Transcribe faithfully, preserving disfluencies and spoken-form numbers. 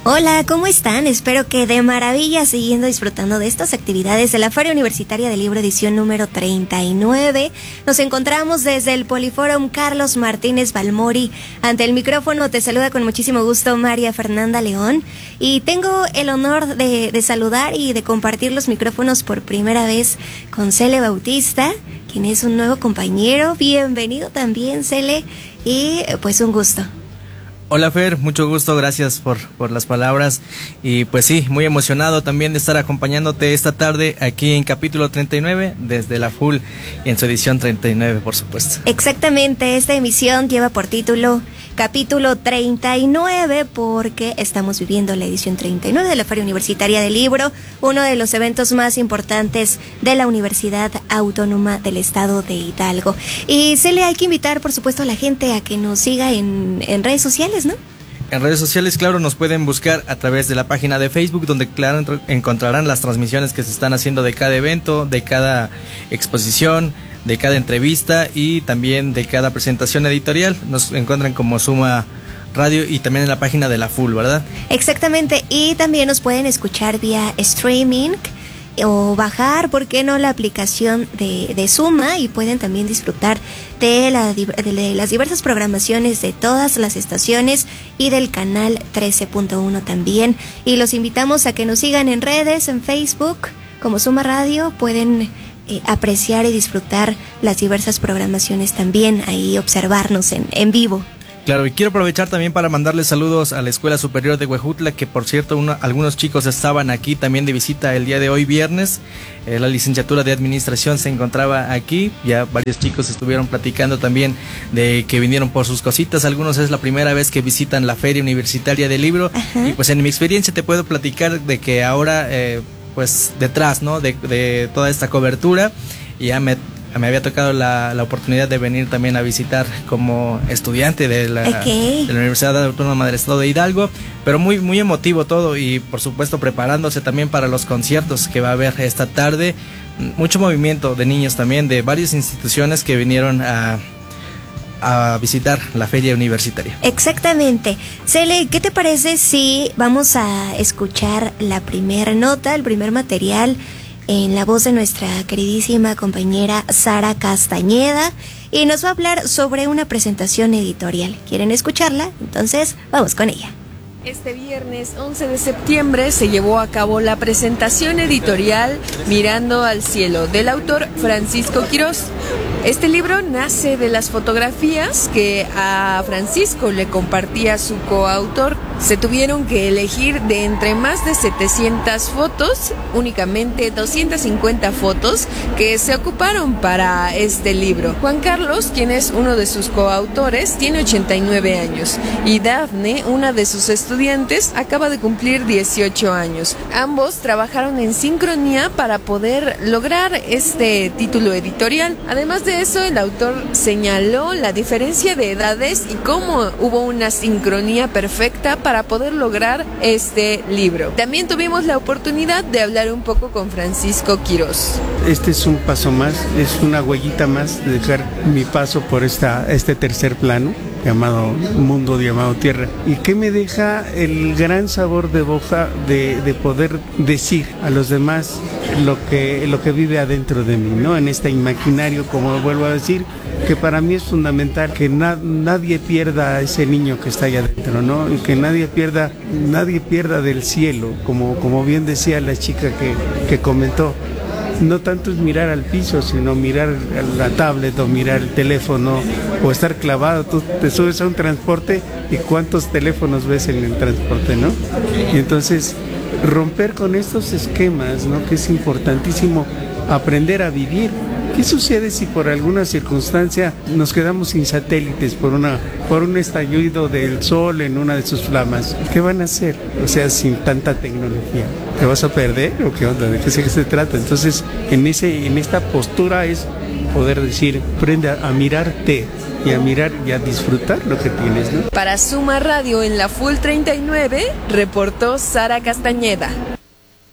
Hola, ¿cómo están? Espero que de maravilla, siguiendo disfrutando de estas actividades de la Feria Universitaria del Libro edición número treinta y nueve. Nos encontramos desde el Poliforum Carlos Martínez Balmori. Ante el micrófono te saluda con muchísimo gusto María Fernanda León. Y tengo el honor de, de saludar y de compartir los micrófonos por primera vez con Cele Bautista, quien es un nuevo compañero. Bienvenido también, Cele, y pues un gusto. Hola Fer, mucho gusto, gracias por, por las palabras y pues sí, muy emocionado también de estar acompañándote esta tarde aquí en capítulo treinta y nueve desde la Full y en su edición treinta y nueve, por supuesto. Exactamente, esta emisión lleva por título capítulo treinta y nueve porque estamos viviendo la edición treinta y nueve de la Feria Universitaria del Libro, uno de los eventos más importantes de la Universidad Autónoma del Estado de Hidalgo. Y se le hay que invitar, por supuesto, a la gente a que nos siga en, en redes sociales, ¿no? En redes sociales, claro, nos pueden buscar a través de la página de Facebook, donde claro encontrarán las transmisiones que se están haciendo de cada evento, de cada exposición, de cada entrevista y también de cada presentación editorial. Nos encuentran como Suma Radio y también en la página de la Full, ¿verdad? Exactamente, y también nos pueden escuchar vía streaming o bajar, ¿por qué no?, la aplicación de, de Suma, y pueden también disfrutar de, la, de las diversas programaciones de todas las estaciones y del canal trece punto uno también. Y los invitamos a que nos sigan en redes, en Facebook como Suma Radio. Pueden eh, apreciar y disfrutar las diversas programaciones también, ahí observarnos en, en vivo. Claro, y quiero aprovechar también para mandarles saludos a la Escuela Superior de Huejutla, que por cierto una, algunos chicos estaban aquí también de visita el día de hoy viernes. Eh, la licenciatura de Administración se encontraba aquí, ya varios chicos estuvieron platicando también de que vinieron por sus cositas. Algunos es la primera vez que visitan la Feria Universitaria del Libro. Ajá. Y pues en mi experiencia te puedo platicar de que ahora eh, pues detrás, ¿no?, de, de toda esta cobertura, ya me Me había tocado la, la oportunidad de venir también a visitar como estudiante de la, okay. de la Universidad Autónoma del Estado de Hidalgo, pero muy muy emotivo todo y por supuesto preparándose también para los conciertos que va a haber esta tarde. Mucho movimiento de niños también de varias instituciones que vinieron a, a visitar la feria universitaria. Exactamente. Cele, ¿qué te parece si vamos a escuchar la primera nota, el primer material, en la voz de nuestra queridísima compañera Sara Castañeda, y nos va a hablar sobre una presentación editorial? ¿Quieren escucharla? Entonces, vamos con ella. Este viernes once de septiembre se llevó a cabo la presentación editorial Mirando al Cielo, del autor Francisco Quirós. Este libro nace de las fotografías que a Francisco le compartía su coautor. Se tuvieron que elegir de entre más de setecientas fotos, únicamente doscientas cincuenta fotos que se ocuparon para este libro. Juan Carlos, quien es uno de sus coautores, tiene ochenta y nueve años y Dafne, una de sus estudiantes, acaba de cumplir dieciocho años. Ambos trabajaron en sincronía para poder lograr este título editorial. Además de eso, el autor señaló la diferencia de edades y cómo hubo una sincronía perfecta para poder lograr este libro. También tuvimos la oportunidad de hablar un poco con Francisco Quirós. Este es un paso más, es una huellita más de dejar mi paso por esta, este tercer plano llamado mundo, llamado tierra, y que me deja el gran sabor de boca de, de poder decir a los demás lo que, lo que vive adentro de mí, ¿no? En este imaginario, como vuelvo a decir, que para mí es fundamental que na, nadie pierda a ese niño que está allá adentro, ¿no? Y que nadie pierda, nadie pierda del cielo, como, como bien decía la chica que, que comentó. No tanto es mirar al piso, sino mirar la tablet o mirar el teléfono o estar clavado. Tú te subes a un transporte y cuántos teléfonos ves en el transporte, ¿no? Y entonces romper con estos esquemas, ¿no?, que es importantísimo aprender a vivir. ¿Qué sucede si por alguna circunstancia nos quedamos sin satélites por una por un estallido del sol en una de sus flamas? ¿Qué van a hacer? O sea, sin tanta tecnología. ¿Te vas a perder o qué onda? ¿De qué se trata? Entonces, en ese en esta postura es poder decir, aprende a, a mirarte y a mirar y a disfrutar lo que tienes, ¿no? Para Suma Radio en la Full treinta y nueve, reportó Sara Castañeda.